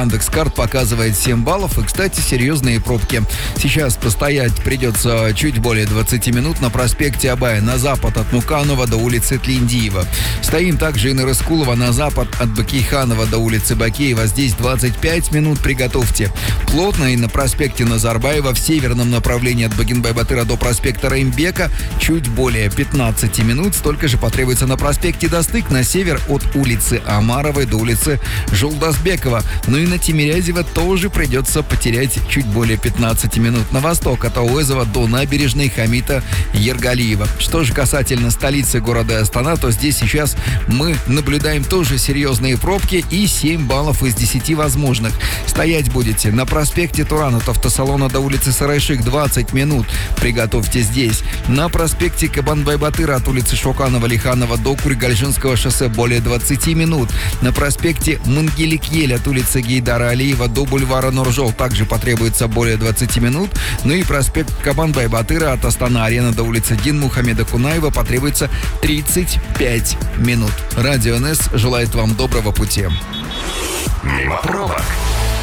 Яндекс.Карт показывает 7 баллов. И, кстати, серьезные пробки. Сейчас постоять придется чуть более 20 минут на проспекте Абая на запад от Муканова до улицы Тлиндиева. Стоим также и на Рыскулова на запад от Бакейханова до улицы Бакеева. Здесь 25 минут, приготовьте. Плотно и на проспекте Назарбаева в северном направлении от Багенбай-Батыра до проспекта Раймбека чуть более 15 минут. Столько же потребуется на проспекте Достык на север от улицы Амаровой до улицы Жолдасбекова. Ну и на Тимирязева тоже придется потерять чуть более 15 минут. На восток от Ауэзова до набережной Хамита Ергалиева. Что же касательно столицы города Астана, то здесь сейчас мы наблюдаем тоже серьезные пробки и 7 баллов из 10 возможных. Стоять будете на проспекте Туран от автосалона до улицы Сарайшик 20 минут. Приготовьте здесь. На проспекте Кабанбай-Батыра от улицы Шоканова-Лиханова до Кургальжинского шоссе более 20 минут. На проспекте Мангелик-Ель от улицы Гейдара Алиева до бульвара Нуржол также потребуется более 20 минут. Ну и проспект Кабанбай-Батыра от Астана-Арена до улицы Динмухамеда Кунаева потребуется 35 минут. Радио НС желает вам доброго пути. Мимо пробок.